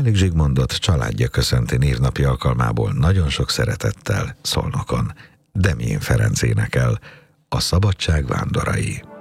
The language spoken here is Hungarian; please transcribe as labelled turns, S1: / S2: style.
S1: Sálig Zsigmondot családja köszönti névnapi alkalmából nagyon sok szeretettel Szolnokon. Demjén Ferenc énekel, A szabadság vándorai.